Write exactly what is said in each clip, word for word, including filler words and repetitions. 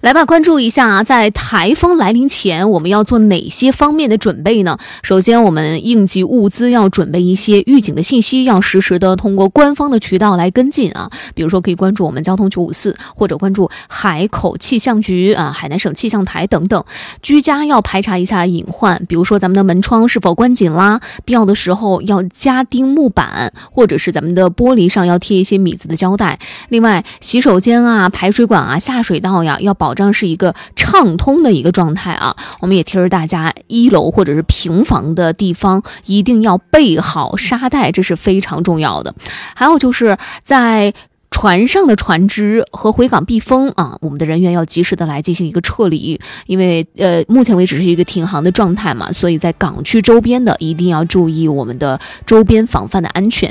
来吧，关注一下啊，在台风来临前，我们要做哪些方面的准备呢？首先，我们应急物资要准备一些预警的信息，要实时的通过官方的渠道来跟进啊。比如说，可以关注我们交通九五四，或者关注海口气象局啊、海南省气象台等等。居家要排查一下隐患，比如说咱们的门窗是否关紧啦，必要的时候要加钉木板，或者是咱们的玻璃上要贴一些米字的胶带。另外，洗手间啊、排水管啊、下水道呀，要保障是一个畅通的一个状态啊。我们也提示大家，一楼或者是平房的地方一定要备好沙袋，这是非常重要的。还有就是在船上的船只和回港避风啊，我们的人员要及时的来进行一个撤离，因为呃，目前为止是一个停航的状态嘛，所以在港区周边的一定要注意我们的周边防范的安全。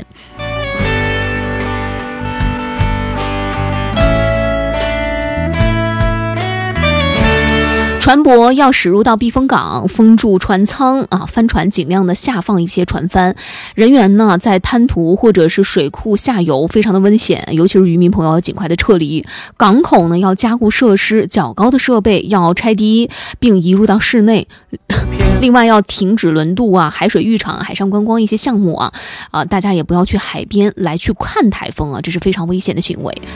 船舶要驶入到避风港，封住船舱啊，帆船尽量的下放一些船帆。人员呢在滩涂或者是水库下游非常的危险，尤其是渔民朋友要尽快的撤离。港口呢要加固设施，较高的设备要拆低并移入到室内。另外要停止轮渡啊、海水浴场、海上观光一些项目啊，啊，大家也不要去海边来去看台风啊，这是非常危险的行为。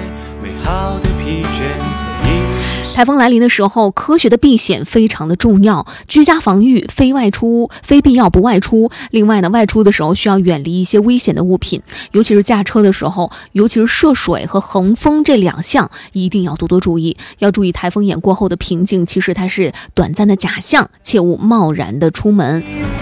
台风来临的时候，科学的避险非常的重要，居家防御，非外出，非必要不外出。另外呢，外出的时候需要远离一些危险的物品，尤其是驾车的时候，尤其是涉水和横风这两项一定要多多注意。要注意台风眼过后的平静，其实它是短暂的假象，切勿贸然的出门。